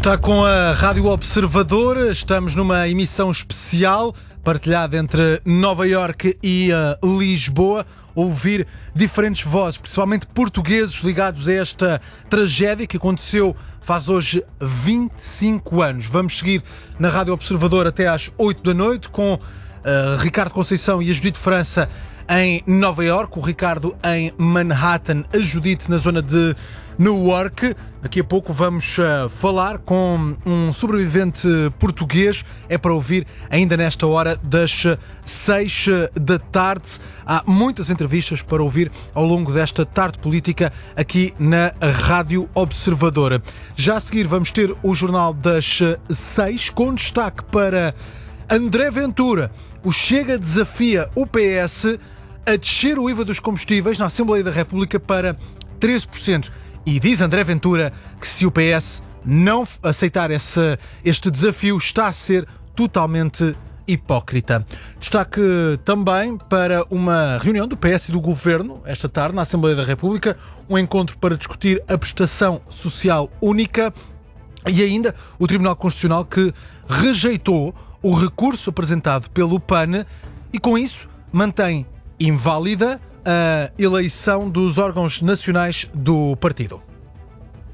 Está com a Rádio Observador, estamos numa emissão especial partilhada entre Nova Iorque e Lisboa. Ouvir diferentes vozes, principalmente portugueses, ligados a esta tragédia que aconteceu faz hoje 25 anos. Vamos seguir na Rádio Observador até às 8 da noite com Ricardo Conceição e a Judite França em Nova Iorque, o Ricardo em Manhattan, a Judite na zona de Newark. Daqui a pouco vamos falar com um sobrevivente português. É para ouvir ainda nesta hora das 6 da tarde. Há muitas entrevistas para ouvir ao longo desta tarde política aqui na Rádio Observadora. Já a seguir vamos ter o Jornal das 6 com destaque para André Ventura. O Chega desafia o PS a descer o IVA dos combustíveis na Assembleia da República para 13%. E diz André Ventura que se o PS não aceitar este desafio está a ser totalmente hipócrita. Destaque também para uma reunião do PS e do Governo esta tarde na Assembleia da República, um encontro para discutir a prestação social única e ainda o Tribunal Constitucional que rejeitou o recurso apresentado pelo PAN e com isso mantém inválida a eleição dos órgãos nacionais do partido.